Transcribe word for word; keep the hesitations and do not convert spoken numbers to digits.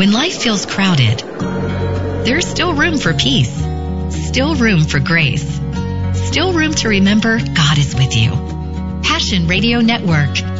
When life feels crowded, there's still room for peace, still room for grace, still room to remember God is with you. Passion Radio Network,